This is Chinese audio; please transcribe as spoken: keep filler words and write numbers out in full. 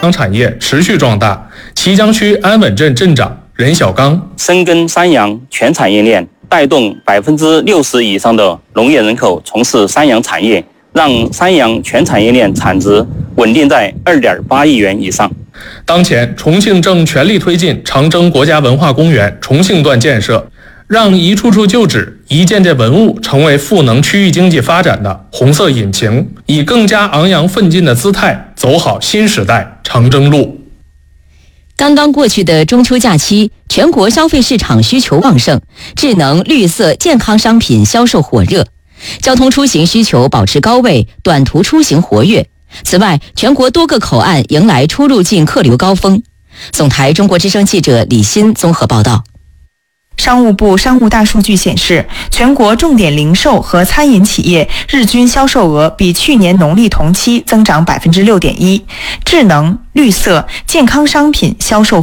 养产业持续壮大。綦江区安稳镇镇长任小刚： 深耕山羊全产业链，带动百分之六十以上的农业人口从事山羊产业，让山羊全产业链产值稳定在二点八亿元以上。 当前，重庆正全力推进长征国家文化公园重庆段建设，让一处处旧址、一件件文物成为赋能区域经济发展的红色引擎，以更加昂扬奋进的姿态走好新时代长征路。 刚刚过去的中秋假期，全国消费市场需求旺盛，智能、绿色、健康商品销售火热，交通出行需求保持高位，短途出行活跃。此外，全国多个口岸迎来出入境客流高峰。总台中国之声记者李欣综合报道。 商务部商务大数据显示，全国重点零售和餐饮企业日均销售额比去年农历同期增长 百分之六点一， 智能、绿色、健康商品销售